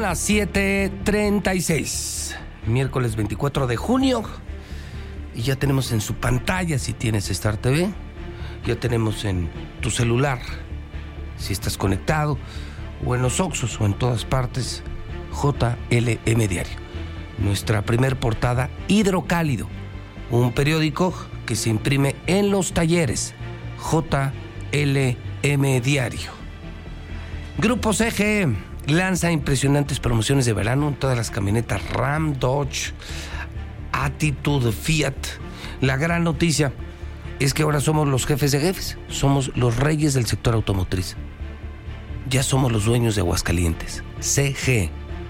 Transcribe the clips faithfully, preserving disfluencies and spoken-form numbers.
Son las siete treinta y seis, miércoles veinticuatro de junio, y ya tenemos en su pantalla, si tienes Star T V, ya tenemos en tu celular, si estás conectado, o en los Oxxos o en todas partes, J L M Diario. Nuestra primer portada, Hidrocálido, un periódico que se imprime en los talleres, J L M Diario. Grupo C G E lanza impresionantes promociones de verano en todas las camionetas Ram, Dodge, Attitude, Fiat. La gran noticia es que ahora somos los jefes de jefes, somos los reyes del sector automotriz. Ya somos los dueños de Aguascalientes, C G E.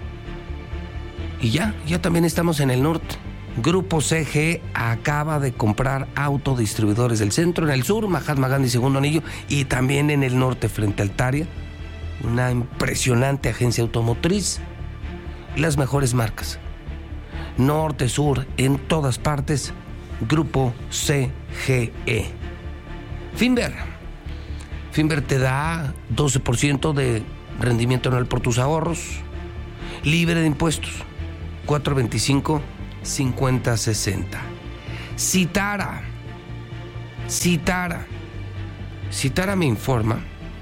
Y ya, ya también estamos en el norte. Grupo C G E acaba de comprar autodistribuidores del centro, en el sur, Mahatma Gandhi, Segundo Anillo, y también en el norte, frente a Altaria, una impresionante agencia automotriz. Las mejores marcas, norte, sur, en todas partes, Grupo C G E. Finver. Finver te da doce por ciento de rendimiento anual por tus ahorros, libre de impuestos, cuatro veinticinco, cincuenta, sesenta. Citara. Citara. Citara me informa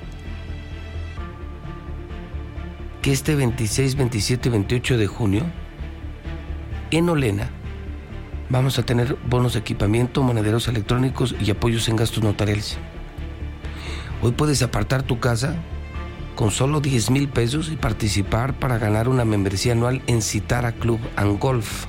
que este veintiséis, veintisiete y veintiocho de junio, en Olena, vamos a tener bonos de equipamiento, monederos electrónicos y apoyos en gastos notariales. Hoy puedes apartar tu casa con solo diez mil pesos y participar para ganar una membresía anual en Citara Club and Golf.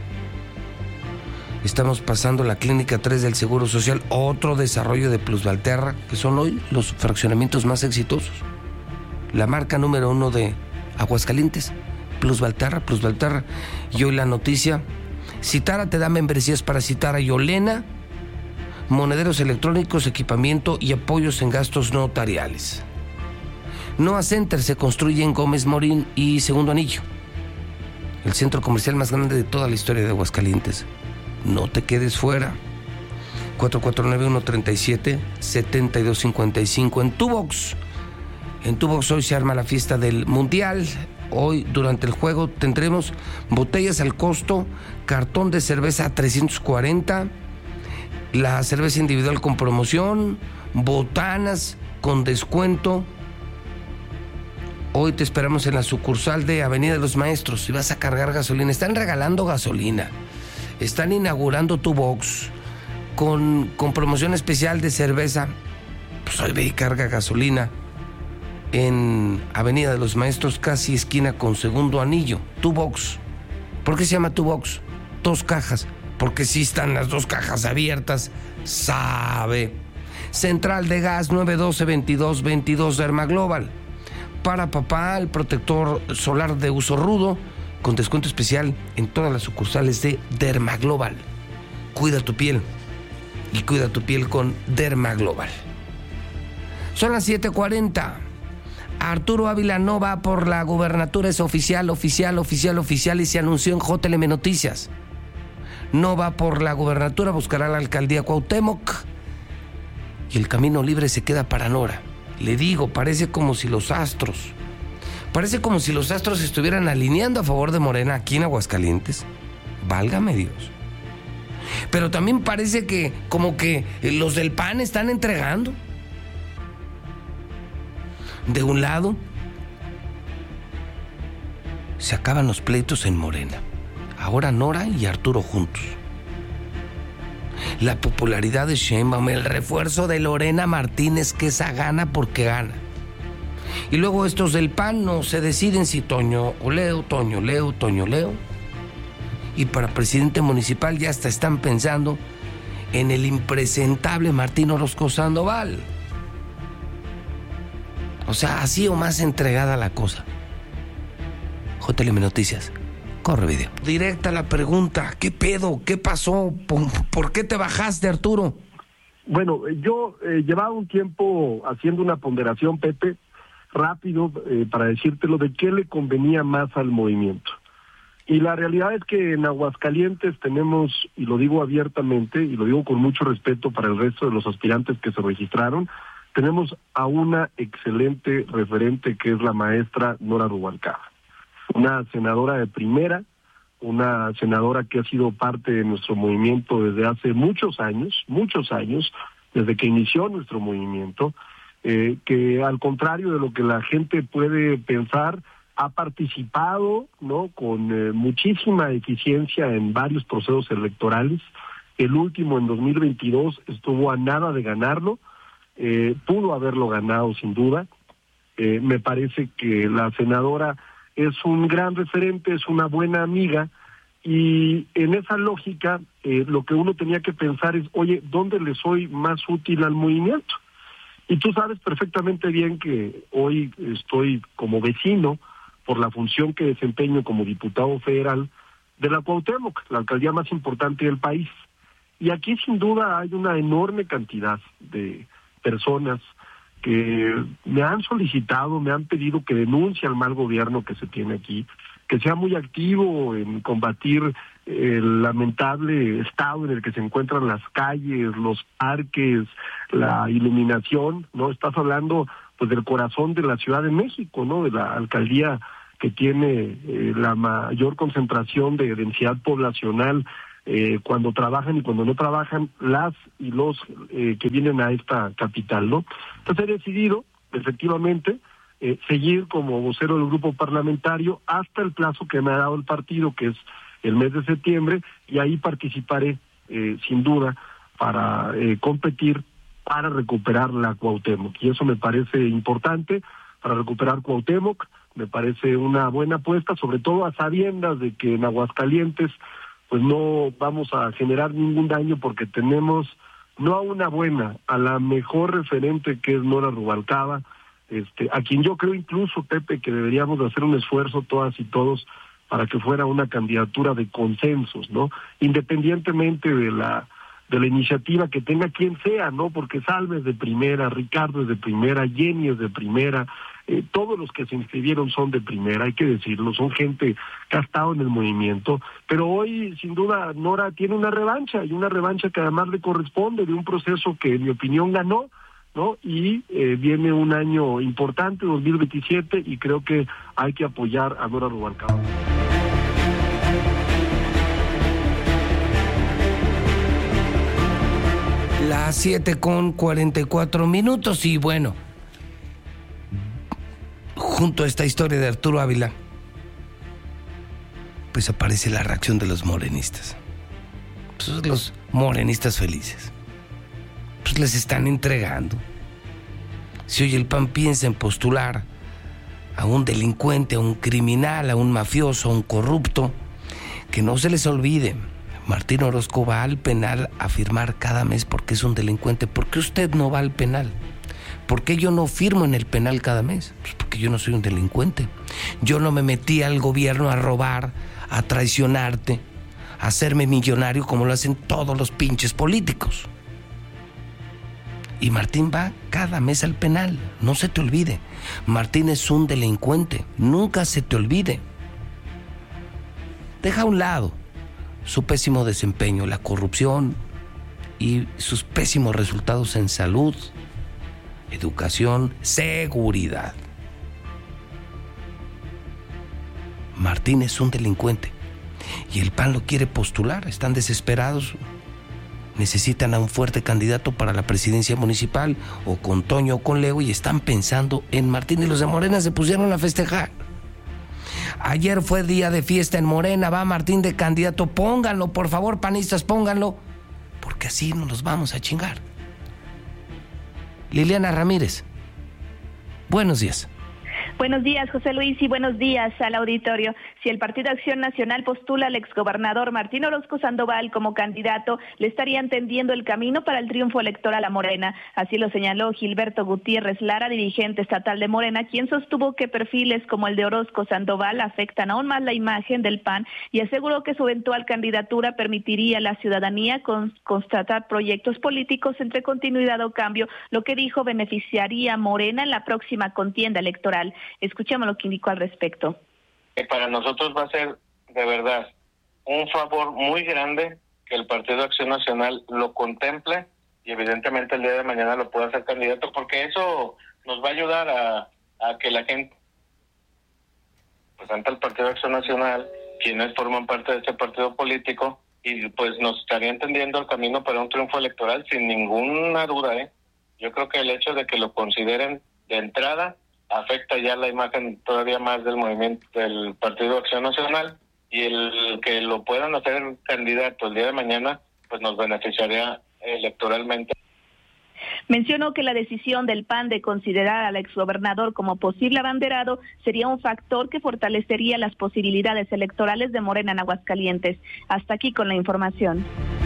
Estamos pasando la Clínica tres del Seguro Social, otro desarrollo de Plus Valterra, que son hoy los fraccionamientos más exitosos. La marca número uno de Aguascalientes, Plus Valterra, Plus Valterra. Y hoy la noticia, Citara te da membresías para Citara y Olena, monederos electrónicos, equipamiento y apoyos en gastos notariales. Noa Center se construye en Gómez Morín y Segundo Anillo, el centro comercial más grande de toda la historia de Aguascalientes. No te quedes fuera. cuatro cuatro nueve, uno tres siete, siete dos cinco cinco. En Tubox. En Tubox hoy se arma la fiesta del Mundial. Hoy, durante el juego, tendremos botellas al costo, cartón de cerveza a trescientos cuarenta, la cerveza individual con promoción, botanas con descuento. Hoy te esperamos en la sucursal de Avenida de los Maestros. Si vas a cargar gasolina, están regalando gasolina. Están inaugurando Tubox con, con promoción especial de cerveza. Pues hoy ve y carga gasolina en Avenida de los Maestros, casi esquina con Segundo Anillo. Tubox. ¿Por qué se llama Tubox? Dos cajas. Porque sí están las dos cajas abiertas. Sabe. Central de gas nueve doce, veintidós veintidós Dermaglobal. Para papá, el protector solar de uso rudo, con descuento especial en todas las sucursales de Dermaglobal. Cuida tu piel. Y cuida tu piel con Dermaglobal. Son las siete cuarenta. Arturo Ávila no va por la gubernatura, es oficial, oficial, oficial, oficial, y se anunció en J L M Noticias. No va por la gubernatura, buscará la alcaldía Cuauhtémoc. Y el camino libre se queda para Nora. Le digo, parece como si los astros, parece como si los astros estuvieran alineando a favor de Morena aquí en Aguascalientes. Válgame Dios. Pero también parece que como que los del P A N están entregando. De un lado, se acaban los pleitos en Morena. Ahora Nora y Arturo juntos. La popularidad de Sheinbaum, el refuerzo de Lorena Martínez, que esa gana porque gana. Y luego estos del P A N no se deciden si Toño o Leo, Toño Leo, Toño Leo. Y para presidente municipal ya hasta están pensando en el impresentable Martín Orozco Sandoval. O sea, así o más entregada la cosa. J L M Noticias, corre video. Directa la pregunta, ¿qué pedo? ¿Qué pasó? ¿Por, por qué te bajaste, Arturo? Bueno, yo eh, llevaba un tiempo haciendo una ponderación, Pepe, rápido, eh, para decírtelo, de qué le convenía más al movimiento. Y la realidad es que en Aguascalientes tenemos, y lo digo abiertamente, y lo digo con mucho respeto para el resto de los aspirantes que se registraron, tenemos a una excelente referente que es la maestra Nora Rubalcaba. una senadora de primera, una senadora que ha sido parte de nuestro movimiento desde hace muchos años, muchos años, desde que inició nuestro movimiento, eh, que al contrario de lo que la gente puede pensar, ha participado, ¿no?, con eh, muchísima eficiencia en varios procesos electorales. El último, en dos mil veintidós, estuvo a nada de ganarlo, eh, pudo haberlo ganado sin duda. Eh, me parece que la senadora es un gran referente, es una buena amiga, y en esa lógica eh, lo que uno tenía que pensar es, oye, ¿dónde le soy más útil al movimiento? Y tú sabes perfectamente bien que hoy estoy como vecino por la función que desempeño como diputado federal de la Cuauhtémoc, la alcaldía más importante del país. Y aquí sin duda hay una enorme cantidad de personas que me han solicitado, me han pedido que denuncie al mal gobierno que se tiene aquí, que sea muy activo en combatir el lamentable estado en el que se encuentran las calles, los parques, la iluminación, ¿no? Estás hablando pues del corazón de la Ciudad de México, ¿no?, de la alcaldía que tiene eh, la mayor concentración de densidad poblacional eh, cuando trabajan y cuando no trabajan las y los eh, que vienen a esta capital, ¿no? Entonces he decidido, efectivamente, eh, seguir como vocero del grupo parlamentario hasta el plazo que me ha dado el partido, que es el mes de septiembre, y ahí participaré, eh, sin duda, para eh, competir para recuperar la Cuauhtémoc. Y eso me parece importante, para recuperar Cuauhtémoc, me parece una buena apuesta, sobre todo a sabiendas de que en Aguascalientes pues no vamos a generar ningún daño porque tenemos no a una buena, a la mejor referente que es Nora Rubalcaba, este, a quien yo creo incluso, Pepe, que deberíamos de hacer un esfuerzo todas y todos para que fuera una candidatura de consensos, ¿no? Independientemente de la de la iniciativa que tenga quien sea, ¿no? Porque Salve es de primera, Ricardo es de primera, Jenny es de primera, eh, todos los que se inscribieron son de primera, hay que decirlo, son gente que ha estado en el movimiento, pero hoy sin duda Nora tiene una revancha, y una revancha que además le corresponde de un proceso que en mi opinión ganó, ¿no? Y eh, viene un año importante, dos mil veintisiete, y creo que hay que apoyar a Nora Rubalcaba. Las siete con cuarenta y cuatro minutos, y bueno, junto a esta historia de Arturo Ávila, pues aparece la reacción de los morenistas. Pues los morenistas felices, pues les están entregando. Si hoy el P A N piensa en postular a un delincuente, a un criminal, a un mafioso, a un corrupto, que no se les olvide, Martín Orozco va al penal a firmar cada mes porque es un delincuente. ¿Por qué usted no va al penal? ¿Por qué yo no firmo en el penal cada mes? Pues porque yo no soy un delincuente. Yo no me metí al gobierno a robar, a traicionarte, a hacerme millonario como lo hacen todos los pinches políticos. Y Martín va cada mes al penal, no se te olvide. Martín es un delincuente, nunca se te olvide. Deja a un lado su pésimo desempeño, la corrupción y sus pésimos resultados en salud, educación, seguridad. Martín es un delincuente y el P A N lo quiere postular, están desesperados. Necesitan a un fuerte candidato para la presidencia municipal, o con Toño o con Leo, y están pensando en Martín, y los de Morena se pusieron a festejar. Ayer fue día de fiesta en Morena, va Martín de candidato, pónganlo, por favor, panistas, pónganlo, porque así no los vamos a chingar. Liliana Ramírez, buenos días. Buenos días, José Luis, y buenos días al auditorio. Si el Partido Acción Nacional postula al exgobernador Martín Orozco Sandoval como candidato, le estarían tendiendo el camino para el triunfo electoral a Morena. Así lo señaló Gilberto Gutiérrez Lara, dirigente estatal de Morena, quien sostuvo que perfiles como el de Orozco Sandoval afectan aún más la imagen del P A N, y aseguró que su eventual candidatura permitiría a la ciudadanía con, constatar proyectos políticos entre continuidad o cambio, lo que dijo beneficiaría a Morena en la próxima contienda electoral. Escuchemos lo que indicó al respecto. Para nosotros va a ser, de verdad, un favor muy grande que el Partido Acción Nacional lo contemple y evidentemente el día de mañana lo pueda hacer candidato, porque eso nos va a ayudar a, a que la gente representa el Partido Acción Nacional, quienes forman parte de este partido político, y pues nos estarían tendiendo el camino para un triunfo electoral sin ninguna duda, ¿eh? Yo creo que el hecho de que lo consideren de entrada afecta ya la imagen todavía más del movimiento del Partido Acción Nacional, y el que lo puedan hacer candidato el día de mañana, pues nos beneficiaría electoralmente. Mencionó que la decisión del P A N de considerar al exgobernador como posible abanderado sería un factor que fortalecería las posibilidades electorales de Morena en Aguascalientes. Hasta aquí con la información.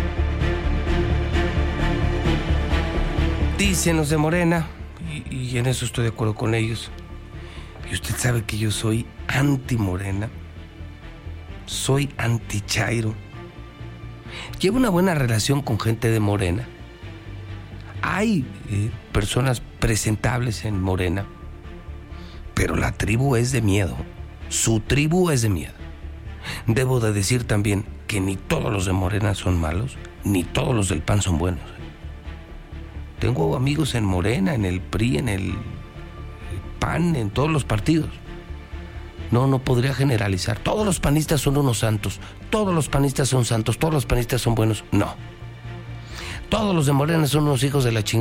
Dicen los de Morena, y, y en eso estoy de acuerdo con ellos, y usted sabe que yo soy anti-Morena, soy anti-Chairo. Llevo una buena relación con gente de Morena. Hay eh, personas presentables en Morena, pero la tribu es de miedo. Su tribu es de miedo. Debo de decir también que ni todos los de Morena son malos, ni todos los del P A N son buenos. Tengo amigos en Morena, en el P R I, en el P A N, en todos los partidos. No, no podría generalizar. Todos los panistas son unos santos. Todos los panistas son santos. Todos los panistas son buenos. No. Todos los de Morena son unos hijos de la chingada.